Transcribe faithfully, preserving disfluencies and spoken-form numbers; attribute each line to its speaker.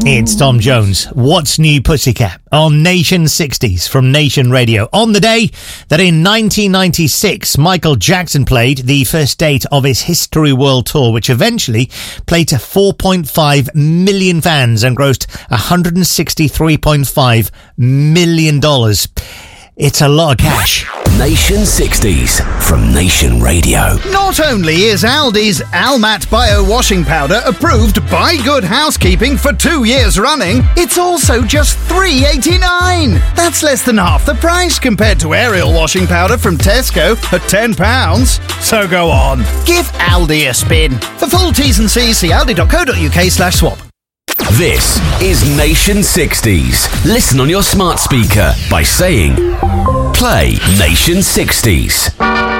Speaker 1: It's Tom Jones. What's New Pussycat on Nation sixties from Nation Radio. On the day that in nineteen ninety-six, Michael Jackson played the first date of his History World Tour, which eventually played to four point five million fans and grossed one hundred sixty-three point five million dollars. It's a lot of cash.
Speaker 2: Nation sixties from Nation Radio.
Speaker 3: Not only is Aldi's Almat Bio Washing Powder approved by Good Housekeeping for two years running, it's also just three pounds eighty-nine. That's less than half the price compared to Ariel Washing Powder from Tesco at ten pounds. So go on, give Aldi a spin. For full T's and C's, see aldi.co.uk slash swap.
Speaker 2: This is Nation sixties. Listen on your smart speaker by saying, play Nation sixties.